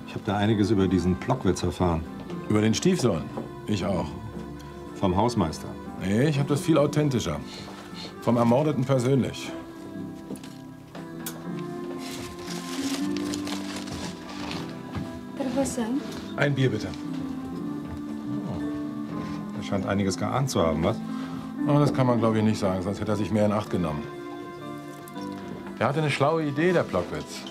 Ich habe da einiges über diesen Plockwitz erfahren. Über den Stiefsohn? Ich auch. Vom Hausmeister. Nee, ich habe das viel authentischer. Vom Ermordeten persönlich. Darf was sein? Ein Bier, bitte. Er scheint einiges geahnt zu haben, was? Oh, das kann man, glaube ich, nicht sagen, sonst hätte er sich mehr in Acht genommen. Der hatte eine schlaue Idee, der Plockwitz.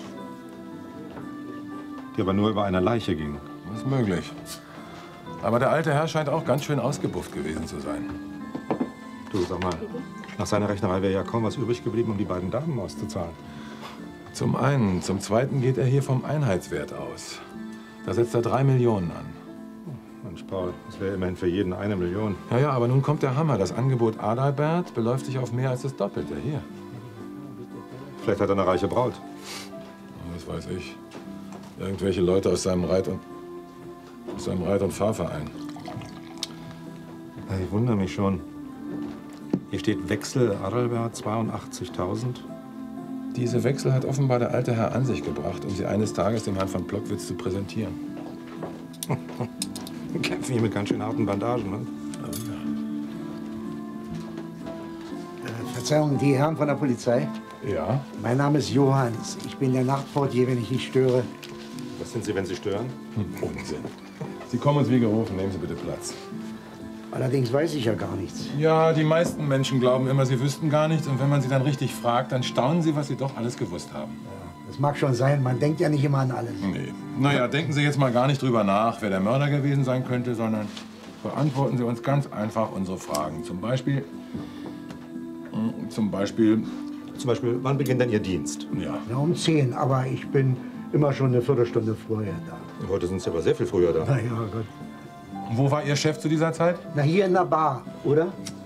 Die aber nur über eine Leiche ging. Das ist möglich. Aber der alte Herr scheint auch ganz schön ausgebufft gewesen zu sein. Du, sag mal, nach seiner Rechnerei wäre ja kaum was übrig geblieben, um die beiden Damen auszuzahlen. Zum einen. Zum zweiten geht er hier vom Einheitswert aus. Da setzt er 3 Millionen an. Mensch, Paul, das wäre immerhin für jeden 1 Million. Ja, aber nun kommt der Hammer. Das Angebot Adalbert beläuft sich auf mehr als das Doppelte. Hier. Vielleicht hat er eine reiche Braut. Was weiß ich. Irgendwelche Leute aus seinem Reit- und Fahrverein. Ja, ich wundere mich schon. Hier steht Wechsel Adalbert 82.000. Diese Wechsel hat offenbar der alte Herr an sich gebracht, um sie eines Tages dem Herrn von Plockwitz zu präsentieren. Kämpfen hier mit ganz schön harten Bandagen, ne? Verzeihung, die Herren von der Polizei? Ja? Mein Name ist Johanns. Ich bin der Nachtportier, wenn ich nicht störe. Was sind Sie, wenn Sie stören? Unsinn. Sie kommen uns wie gerufen. Nehmen Sie bitte Platz. Allerdings weiß ich ja gar nichts. Ja, die meisten Menschen glauben immer, sie wüssten gar nichts. Und wenn man sie dann richtig fragt, dann staunen sie, was sie doch alles gewusst haben. Ja, das mag schon sein. Man denkt ja nicht immer an alles. Nee. Naja, denken Sie jetzt mal gar nicht drüber nach, wer der Mörder gewesen sein könnte, sondern beantworten Sie uns ganz einfach unsere Fragen. Zum Beispiel, wann beginnt denn Ihr Dienst? Ja. Ja, um 10, aber ich bin immer schon eine Viertelstunde vorher da. Heute sind Sie aber sehr viel früher da. Na ja, Gott. Wo war Ihr Chef zu dieser Zeit? Na, hier in der Bar, oder?